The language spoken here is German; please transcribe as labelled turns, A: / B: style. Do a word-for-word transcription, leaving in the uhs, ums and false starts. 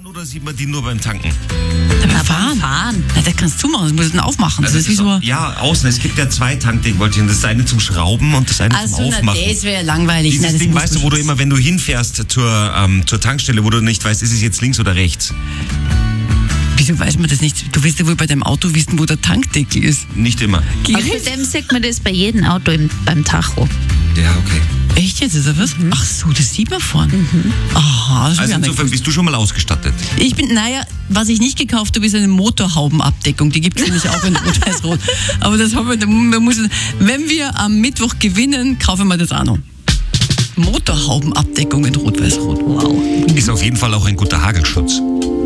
A: Fahren oder sieht man die nur beim Tanken?
B: Beim Fahren? Fahren. Na, das kannst du machen, das musst du dann aufmachen.
A: Also
B: das ist wie so.
A: Ja, außen. Es gibt ja zwei Tankdingen, wollte ich. Das eine zum Schrauben und das eine
B: Also,
A: zum Aufmachen.
B: na, das wäre langweilig.
A: Dieses
B: Nein, das
A: Ding,
B: musst
A: weißt du, wo du immer, wenn du hinfährst zur, ähm, zur Tankstelle, wo du nicht weißt, ist es jetzt links oder rechts?
B: Wieso weiß man das nicht? Du wirst ja wohl bei deinem Auto wissen, wo der Tankdeckel ist.
A: Nicht immer.
C: Außerdem sieht man das bei jedem Auto im, beim Tacho.
A: Ja, okay.
B: Echt jetzt? Ist das was? Mhm. Ach so, das sieht man vorne. Mhm. Aha, das
A: Also insofern bist du schon mal ausgestattet.
B: Ich bin, naja, was ich nicht gekauft habe, ist eine Motorhaubenabdeckung. Die gibt es nämlich auch in Rot-Weiß-Rot. Aber das haben wir, man muss, wenn wir am Mittwoch gewinnen, kaufen wir das auch noch. Motorhaubenabdeckung in Rot-Weiß-Rot. Wow.
A: Ist auf jeden Fall auch ein guter Hagelschutz.